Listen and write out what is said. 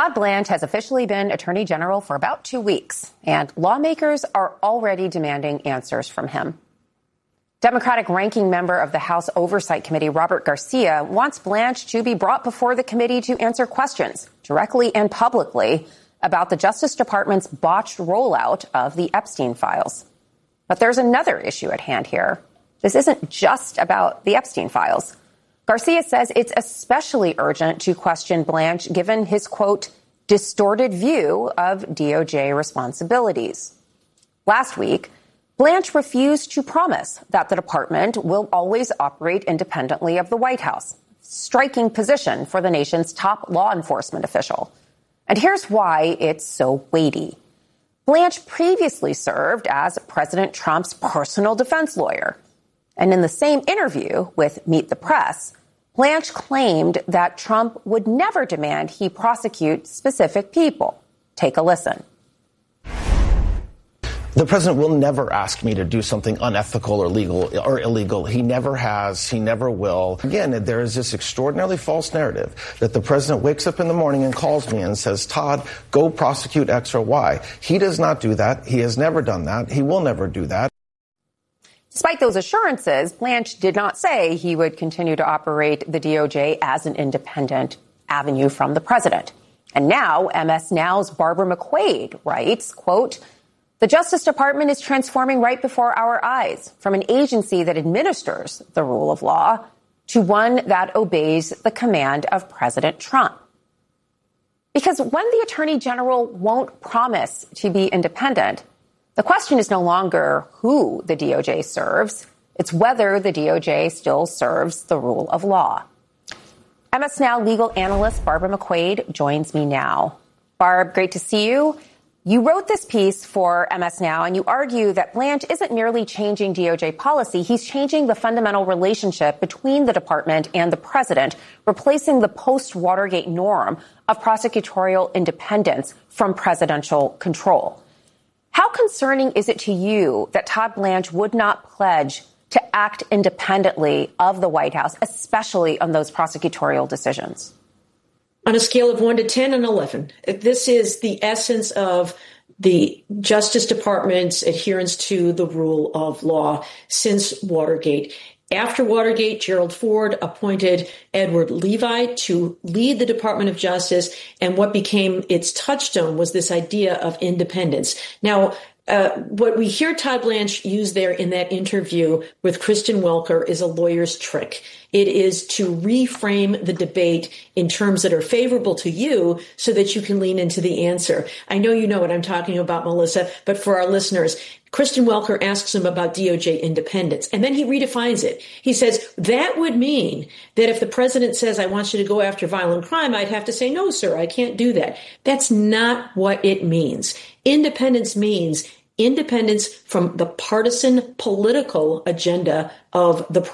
Todd Blanche has officially been Attorney General for about 2 weeks, and lawmakers are already demanding answers from him. Democratic ranking member of the House Oversight Committee, Robert Garcia, wants Blanche to be brought before the committee to answer questions directly and publicly about the Justice Department's botched rollout of the Epstein files. But there's another issue at hand here. This isn't just about the Epstein files. Garcia says it's especially urgent to question Blanche given his, quote, distorted view of DOJ responsibilities. Last week, Blanche refused to promise that the department will always operate independently of the White House, striking position for the nation's top law enforcement official. And here's why it's so weighty. Blanche previously served as President Trump's personal defense lawyer. And in the same interview with Meet the Press, Blanche claimed that Trump would never demand he prosecute specific people. Take a listen. The president will never ask me to do something unethical or legal or illegal. He never has. He never will. Again, there is this extraordinarily false narrative that the president wakes up in the morning and calls me and says, Todd, go prosecute X or Y. He does not do that. He has never done that. He will never do that. Despite those assurances, Blanche did not say he would continue to operate the DOJ as an independent avenue from the president. And now MS Now's Barbara McQuade writes, quote, the Justice Department is transforming right before our eyes from an agency that administers the rule of law to one that obeys the command of President Trump. Because when the Attorney General won't promise to be independent, the question is no longer who the DOJ serves. It's whether the DOJ still serves the rule of law. MS Now legal analyst Barbara McQuade joins me now. Barb, great to see you. You wrote this piece for MS Now, and you argue that Blanche isn't merely changing DOJ policy. He's changing the fundamental relationship between the department and the president, replacing the post-Watergate norm of prosecutorial independence from presidential control. How concerning is it to you that Todd Blanche would not pledge to act independently of the White House, especially on those prosecutorial decisions? On a scale of 1 to 10 and 11, this is the essence of the Justice Department's adherence to the rule of law since Watergate. After Watergate, Gerald Ford appointed Edward Levi to lead the Department of Justice, and what became its touchstone was this idea of independence. Now, what we hear Todd Blanche use there in that interview with Kristen Welker is a lawyer's trick. It is to reframe the debate in terms that are favorable to you so that you can lean into the answer. I know you know what I'm talking about, Melissa, but for our listeners, Kristen Welker asks him about DOJ independence, and then he redefines it. He says, that would mean that if the president says, I want you to go after violent crime, I'd have to say, no, sir, I can't do that. That's not what it means. Independence means independence from the partisan political agenda of the